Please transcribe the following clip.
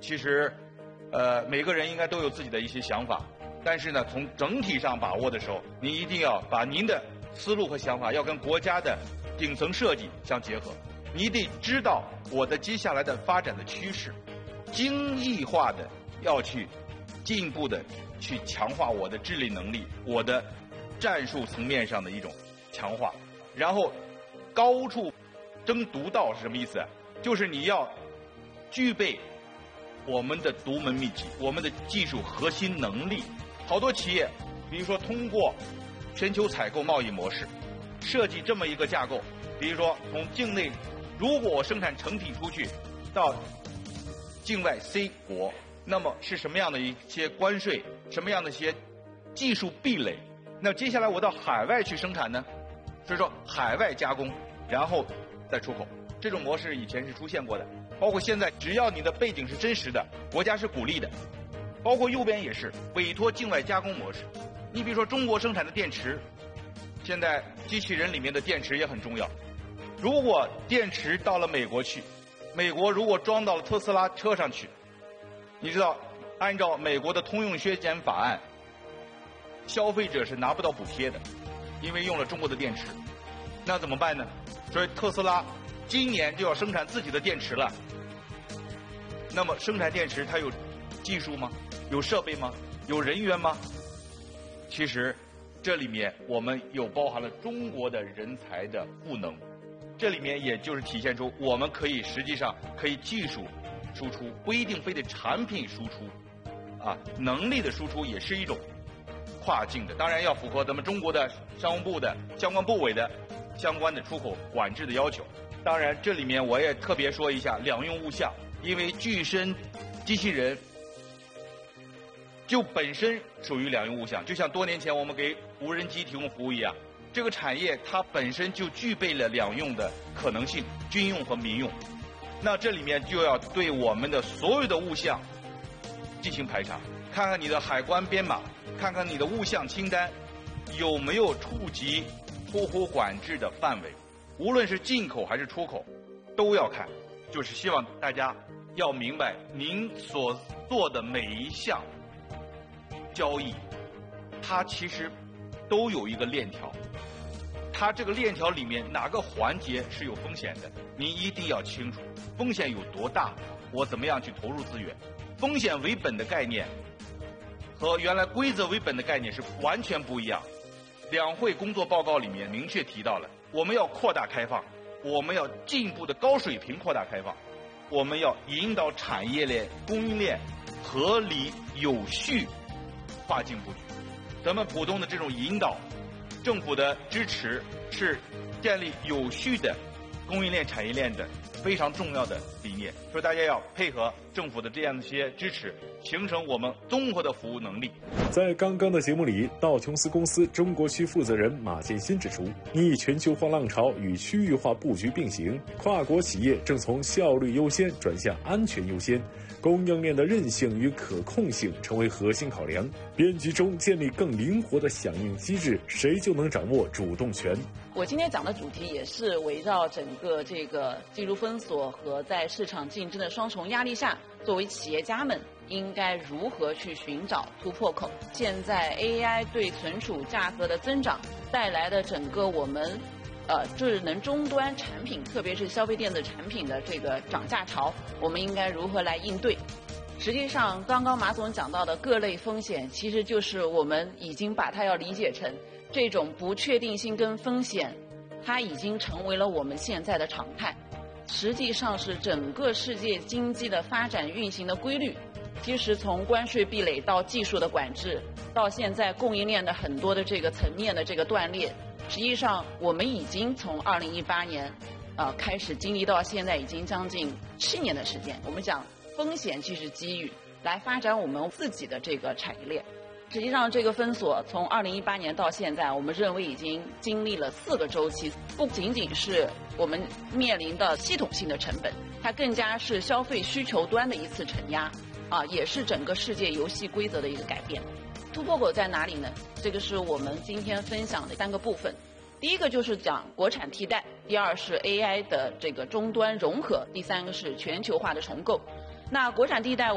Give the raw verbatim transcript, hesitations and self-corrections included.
其实，呃，每个人应该都有自己的一些想法，但是呢，从整体上把握的时候，您一定要把您的思路和想法要跟国家的顶层设计相结合。你得知道我的接下来的发展的趋势，精益化的要去进一步的去强化我的治理能力，我的战术层面上的一种强化，然后高处争独到是什么意思？就是你要具备我们的独门秘籍，我们的技术核心能力。好多企业，比如说通过全球采购贸易模式设计这么一个架构，比如说从境内，如果我生产成品出去到境外 C 国，那么是什么样的一些关税，什么样的一些技术壁垒？那接下来我到海外去生产呢？所以说海外加工，然后再出口，这种模式以前是出现过的，包括现在，只要你的背景是真实的，国家是鼓励的。包括右边也是委托境外加工模式。你比如说中国生产的电池，现在机器人里面的电池也很重要。如果电池到了美国去，美国如果装到了特斯拉车上去，你知道按照美国的通用削减法案，消费者是拿不到补贴的，因为用了中国的电池。那怎么办呢？所以特斯拉今年就要生产自己的电池了。那么生产电池它有技术吗？有设备吗？有人员吗？其实这里面我们有包含了中国的人才的赋能，这里面也就是体现出我们可以实际上可以技术输出，不一定非得产品输出，啊，能力的输出也是一种跨境的，当然要符合咱们中国的商务部的相关部委的相关的出口管制的要求。当然这里面我也特别说一下两用物项，因为具身机器人就本身属于两用物项，就像多年前我们给无人机提供服务一样，这个产业它本身就具备了两用的可能性，军用和民用。那这里面就要对我们的所有的物项进行排查，看看你的海关编码，看看你的物项清单有没有触及出口管制的范围，无论是进口还是出口都要看。就是希望大家要明白，您所做的每一项交易，它其实都有一个链条，它这个链条里面哪个环节是有风险的，您一定要清楚。风险有多大，我怎么样去投入资源？风险为本的概念和原来规则为本的概念是完全不一样。两会工作报告里面明确提到了，我们要扩大开放，我们要进一步的高水平扩大开放，我们要引导产业链、供应链合理有序跨境布局。咱们浦东的这种引导，政府的支持是建立有序的供应链、产业链的非常重要的理念，所以大家要配合政府的这样一些支持，形成我们综合的服务能力。 在刚刚的节目里，道琼斯公司中国区负责人马建新指出，逆全球化浪潮与区域化布局并行，跨国企业正从效率优先转向安全优先，供应链的韧性与可控性成为核心考量。编辑中建立更灵活的响应机制，谁就能掌握主动权。 我今天讲的主题也是围绕整个这个技术封锁和在市场竞争的双重压力下，作为企业家们应该如何去寻找突破口。现在 A I 对存储价格的增长带来的整个我们呃智能终端产品，特别是消费电子产品的这个涨价潮，我们应该如何来应对？实际上刚刚马总讲到的各类风险，其实就是我们已经把它要理解成这种不确定性跟风险，它已经成为了我们现在的常态，实际上是整个世界经济的发展运行的规律。其实从关税壁垒到技术的管制，到现在供应链的很多的这个层面的这个断裂，实际上我们已经从二零一八年呃开始经历到现在已经将近七年的时间。我们讲风险即是机遇，来发展我们自己的这个产业链。实际上这个封锁从二零一八年到现在，我们认为已经经历了四个周期，不仅仅是我们面临的系统性的成本，它更加是消费需求端的一次承压啊，也是整个世界游戏规则的一个改变。突破口在哪里呢？这个是我们今天分享的三个部分。第一个就是讲国产替代，第二是 A I 的这个终端融合，第三个是全球化的重构。那国产替代